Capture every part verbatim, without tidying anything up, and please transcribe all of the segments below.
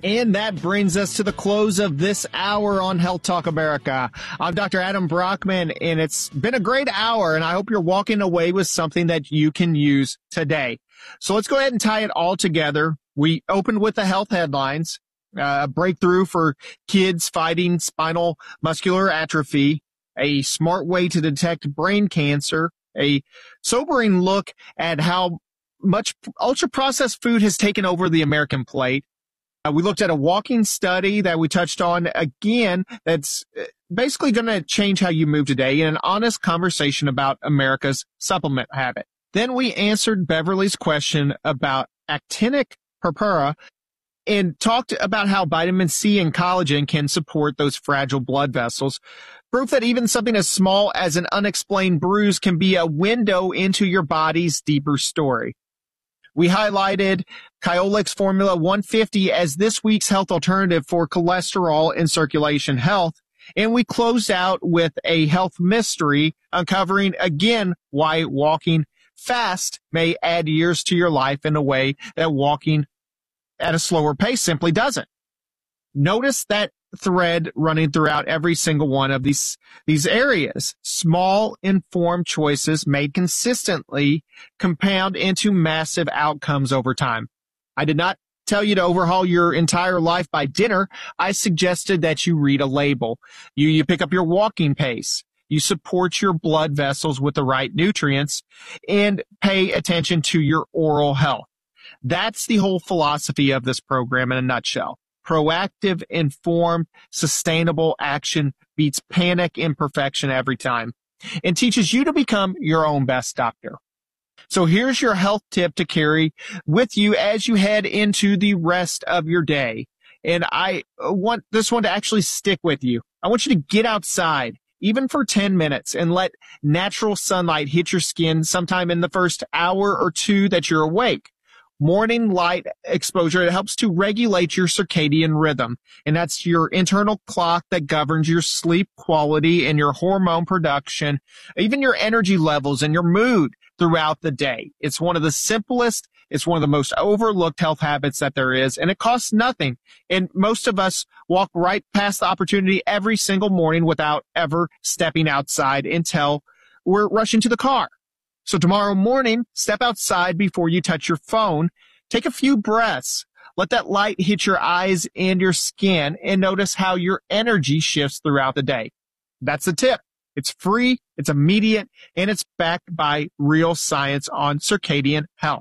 And that brings us to the close of this hour on Health Talk America. I'm Doctor Adam Brockman, and it's been a great hour, and I hope you're walking away with something that you can use today. So let's go ahead and tie it all together. We opened with the health headlines, a uh, breakthrough for kids fighting spinal muscular atrophy, a smart way to detect brain cancer, a sobering look at how much ultra-processed food has taken over the American plate. Uh, we looked at a walking study that we touched on again that's basically going to change how you move today, and an honest conversation about America's supplement habit. Then we answered Beverly's question about actinic purpura and talked about how vitamin C and collagen can support those fragile blood vessels. Proof that even something as small as an unexplained bruise can be a window into your body's deeper story. We highlighted Kyolix Formula one fifty as this week's health alternative for cholesterol and circulation health. And we closed out with a health mystery, uncovering again why walking fast may add years to your life in a way that walking at a slower pace simply doesn't. Notice that thread running throughout every single one of these these areas. Small, informed choices made consistently compound into massive outcomes over time. I did not tell you to overhaul your entire life by dinner. I suggested that you read a label. You, you pick up your walking pace. You support your blood vessels with the right nutrients and pay attention to your oral health. That's the whole philosophy of this program in a nutshell. Proactive, informed, sustainable action beats panic imperfection every time and teaches you to become your own best doctor. So here's your health tip to carry with you as you head into the rest of your day. And I want this one to actually stick with you. I want you to get outside, even for ten minutes, and let natural sunlight hit your skin sometime in the first hour or two that you're awake. Morning light exposure, it helps to regulate your circadian rhythm, and that's your internal clock that governs your sleep quality and your hormone production, even your energy levels and your mood throughout the day. It's one of the simplest, it's one of the most overlooked health habits that there is, and it costs nothing. And most of us walk right past the opportunity every single morning without ever stepping outside until we're rushing to the car. So tomorrow morning, step outside before you touch your phone. Take a few breaths. Let that light hit your eyes and your skin, and notice how your energy shifts throughout the day. That's the tip. It's free, it's immediate, and it's backed by real science on circadian health.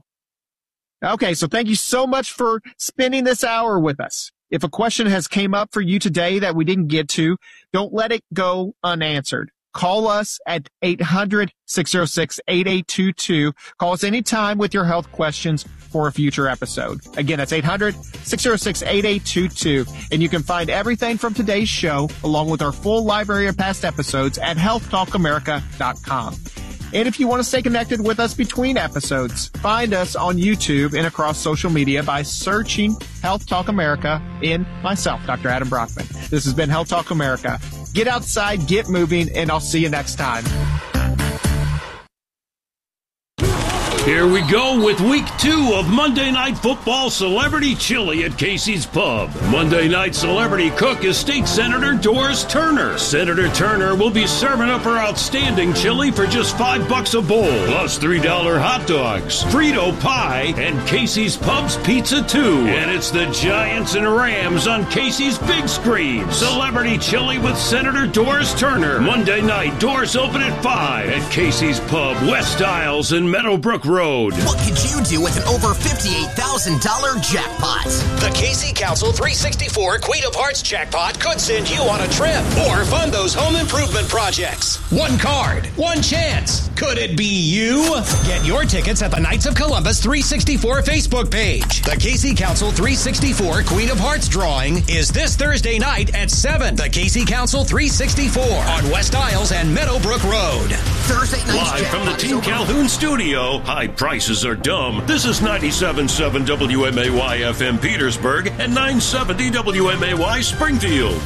Okay, so thank you so much for spending this hour with us. If a question has came up for you today that we didn't get to, don't let it go unanswered. Call us at eight hundred, six oh six, eight eight two two. Call us anytime with your health questions for a future episode. Again, that's eight hundred, six oh six, eight eight two two. And you can find everything from today's show, along with our full library of past episodes, at health talk america dot com. And if you want to stay connected with us between episodes, find us on YouTube and across social media by searching Health Talk America and myself, Doctor Adam Brockman. This has been Health Talk America. Get outside, get moving, and I'll see you next time. Here we go with week two of Monday Night Football Celebrity Chili at Casey's Pub. Monday night celebrity cook is State Senator Doris Turner. Senator Turner will be serving up her outstanding chili for just five bucks a bowl, plus three dollar hot dogs, Frito pie, and Casey's Pub's pizza too. And it's the Giants and Rams on Casey's big screen. Celebrity Chili with Senator Doris Turner. Monday night, doors open at five at Casey's Pub, West Isles and Meadowbrook Road. What could you do with an over fifty-eight thousand dollars jackpot? The Casey Council three sixty-four Queen of Hearts jackpot could send you on a trip or fund those home improvement projects. One card, one chance. Could it be you? Get your tickets at the Knights of Columbus three sixty-four Facebook page. The Casey Council three sixty-four Queen of Hearts drawing is this Thursday night at seven. The Casey Council three sixty-four on West Isles and Meadowbrook Road. Thursday night. Live from the Team Calhoun studio, high prices are dumb. This is ninety-seven point seven W M A Y F M Petersburg and nine seventy W M A Y Springfield.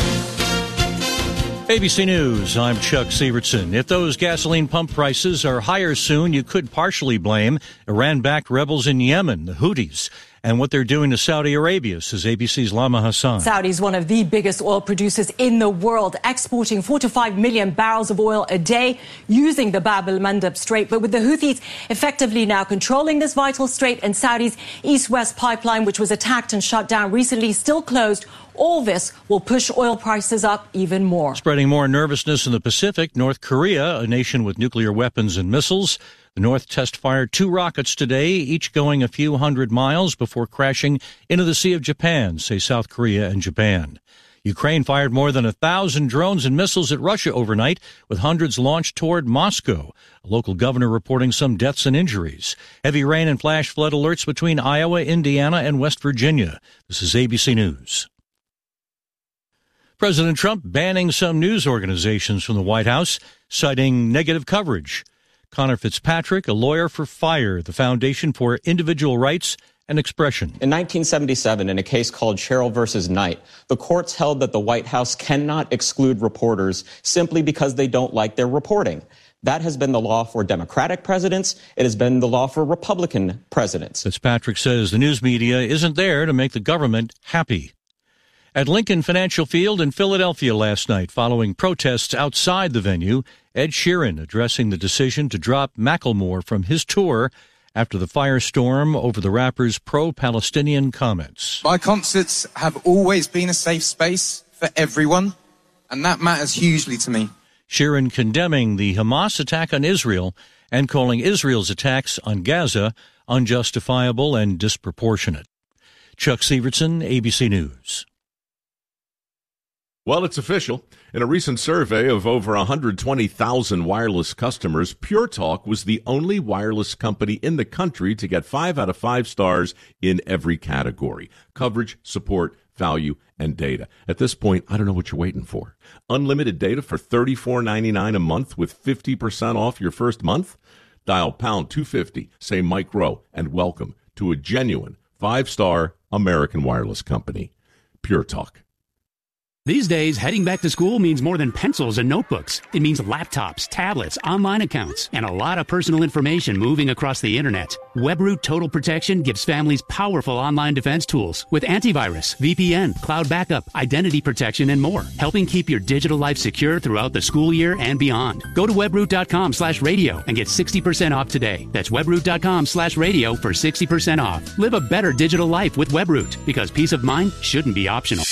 A B C News, I'm Chuck Sievertson. If those gasoline pump prices are higher soon, you could partially blame Iran-backed rebels in Yemen, the Houthis. and what they're doing to Saudi Arabia, says A B C's Lama Hassan. Saudi is one of the biggest oil producers in the world, exporting four to five million barrels of oil a day using the Bab el-Mandeb Strait. But with the Houthis effectively now controlling this vital strait and Saudi's east-west pipeline, which was attacked and shut down recently, still closed, all this will push oil prices up even more. Spreading more nervousness in the Pacific, North Korea, a nation with nuclear weapons and missiles. The North test-fired two rockets today, each going a few hundred miles before crashing into the Sea of Japan, say South Korea and Japan. Ukraine fired more than a thousand drones and missiles at Russia overnight, with hundreds launched toward Moscow. A local governor reporting some deaths and injuries. Heavy rain and flash flood alerts between Iowa, Indiana, and West Virginia. This is A B C News. President Trump banning some news organizations from the White House, citing negative coverage. Connor Fitzpatrick, a lawyer for FIRE, the Foundation for Individual Rights and Expression. In nineteen seventy-seven, in a case called Sherrill versus Knight, the courts held that the White House cannot exclude reporters simply because they don't like their reporting. That has been the law for Democratic presidents. It has been the law for Republican presidents. Fitzpatrick says the news media isn't there to make the government happy. At Lincoln Financial Field in Philadelphia last night, following protests outside the venue, Ed Sheeran addressing the decision to drop Macklemore from his tour after the firestorm over the rapper's pro-Palestinian comments. My concerts have always been a safe space for everyone, and that matters hugely to me. Sheeran condemning the Hamas attack on Israel and calling Israel's attacks on Gaza unjustifiable and disproportionate. Chuck Severson, A B C News. Well, it's official. In a recent survey of over one hundred twenty thousand wireless customers, Pure Talk was the only wireless company in the country to get five out of five stars in every category: coverage, support, value, and data. At this point, I don't know what you're waiting for. Unlimited data for thirty-four ninety-nine a month with fifty percent off your first month? Dial pound two fifty, say Mike Rowe, and welcome to a genuine five-star American wireless company. Pure Talk. These days, heading back to school means more than pencils and notebooks. It means laptops, tablets, online accounts, and a lot of personal information moving across the internet. WebRoot Total Protection gives families powerful online defense tools with antivirus, V P N, cloud backup, identity protection, and more, helping keep your digital life secure throughout the school year and beyond. Go to webroot.com slash radio and get sixty percent off today. That's webroot.com slash radio for sixty percent off. Live a better digital life with WebRoot, because peace of mind shouldn't be optional.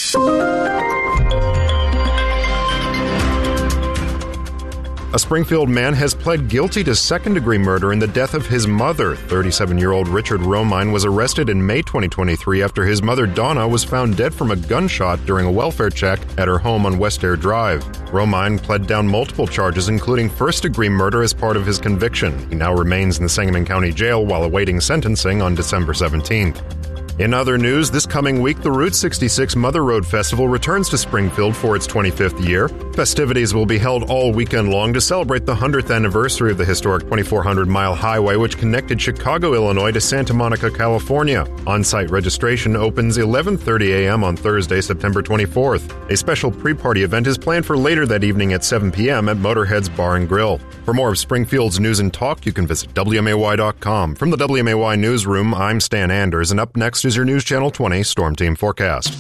A Springfield man has pled guilty to second-degree murder in the death of his mother. thirty-seven-year-old Richard Romine was arrested in May twenty twenty-three after his mother, Donna, was found dead from a gunshot during a welfare check at her home on West Air Drive. Romine pled down multiple charges, including first-degree murder as part of his conviction. He now remains in the Sangamon County Jail while awaiting sentencing on December seventeenth. In other news, this coming week, the Route sixty-six Mother Road Festival returns to Springfield for its twenty-fifth year. Festivities will be held all weekend long to celebrate the one hundredth anniversary of the historic twenty-four hundred mile highway which connected Chicago, Illinois to Santa Monica, California. On-site registration opens eleven thirty a.m. on Thursday, September twenty-fourth. A special pre-party event is planned for later that evening at seven p.m. at Motorhead's Bar and Grill. For more of Springfield's news and talk, you can visit W M A Y dot com. From the W M A Y Newsroom, I'm Stan Anders, and up next is your News Channel twenty Storm Team forecast.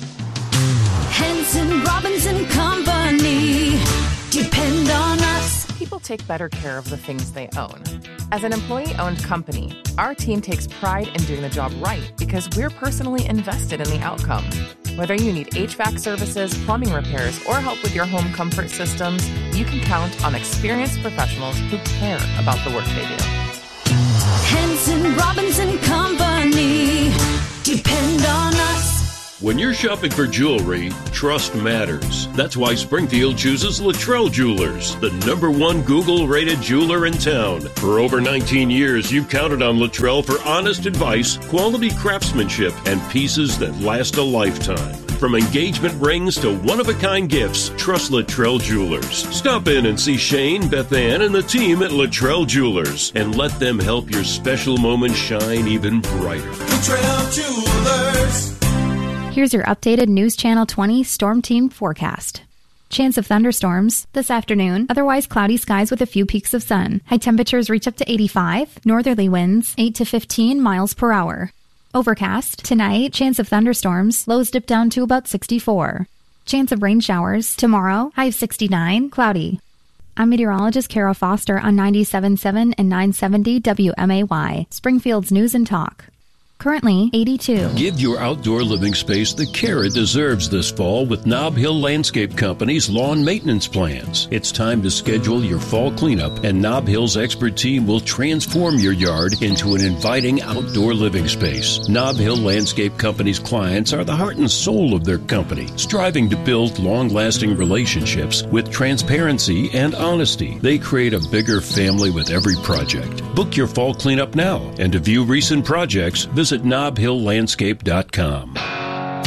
Henson Robinson Company. Depend on us. People take better care of the things they own. As an employee-owned company, our team takes pride in doing the job right because we're personally invested in the outcome. Whether you need H V A C services, plumbing repairs, or help with your home comfort systems, you can count on experienced professionals who care about the work they do. Henson Robinson Company. Depend on us. When you're shopping for jewelry, trust matters. That's why Springfield chooses Luttrell Jewelers, the number one Google-rated jeweler in town. For over nineteen years, you've counted on Luttrell for honest advice, quality craftsmanship, and pieces that last a lifetime. From engagement rings to one-of-a-kind gifts, trust Luttrell Jewelers. Stop in and see Shane, Beth Ann, and the team at Luttrell Jewelers, and let them help your special moment shine even brighter. Luttrell Jewelers. Here's your updated News Channel twenty Storm Team forecast. Chance of thunderstorms this afternoon. Otherwise cloudy skies with a few peaks of sun. High temperatures reach up to eighty-five. Northerly winds eight to fifteen miles per hour. Overcast. Tonight, chance of thunderstorms. Lows dip down to about sixty-four. Chance of rain showers. Tomorrow, high of sixty-nine. Cloudy. I'm meteorologist Carol Foster on ninety-seven point seven and nine seventy W M A Y, Springfield's News and Talk. Currently, eighty-two. Give your outdoor living space the care it deserves this fall with Nob Hill Landscape Company's lawn maintenance plans. It's time to schedule your fall cleanup, and Nob Hill's expert team will transform your yard into an inviting outdoor living space. Nob Hill Landscape Company's clients are the heart and soul of their company, striving to build long-lasting relationships with transparency and honesty. They create a bigger family with every project. Book your fall cleanup now, and to view recent projects, visit nob hill landscape dot com.